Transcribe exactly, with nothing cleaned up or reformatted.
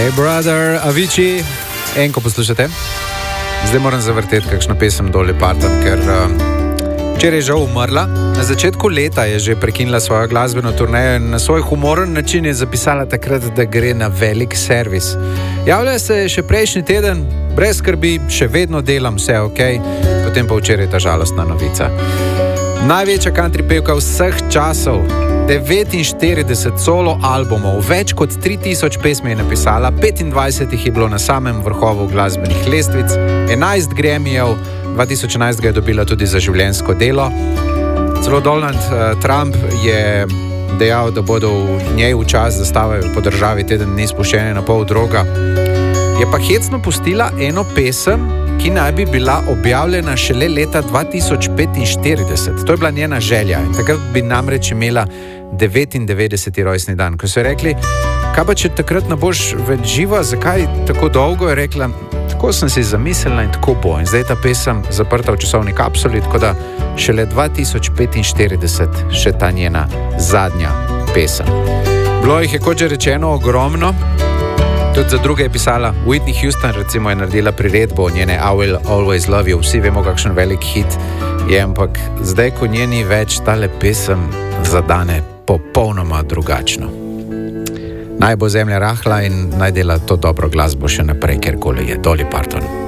Hey brother, Avicii, enko poslušate. Zdaj moram zavrteti kakšno pesem Dolly Parton, ker včeraj je žal umrla. Na začetku leta je že prekinila svojo glasbeno turnejo in na svoj humoren način je zapisala takrat, da gre na velik servis. Javlja se še prejšnji teden, brez skrbi, še vedno delam, vse ok, potem pa včeraj ta žalostna novica. Največja country pevka vseh časov, devetinštirideset solo albumov, več kot tri tisoč pesmi je napisala, petindvajset jih je bilo na samem vrhovu glasbenih lestvic, enajst Grammyjev, dva tisoč enajst ga je dobila tudi za življenjsko delo. Celo Donald uh, Trump je dejal, da bodo v njej v čas zastave po državi teden dni spuščene na pol droga. Je pa hecno pustila eno pesem, ki naj bi bila objavljena šele leta dva tisoč petinštirideset. To je bila njena želja in takrat bi namreč imela devetindevetdeseti rojstni dan. Ko so rekli, kaj pa če takrat ne boš več živa, zakaj tako dolgo, je rekla, tako sem si zamislila in tako bo. In zdaj je ta pesem zaprta v časovni kapsuli, tako da šele dva tisoč petinštirideset še ta njena zadnja pesem. Bilo jih je, kot že rečeno, ogromno. Tudi za druge je pisala. Whitney Houston recimo je naredila priredbo njene I Will Always Love You. Vsi vemo, kakšen velik hit je, ampak zdaj, ko nje ni več, tale pesem zadane popolnoma drugačno. Naj bo zemlja rahla in naj dela to dobro glasbo še naprej, kjerkoli je. Dolly Parton.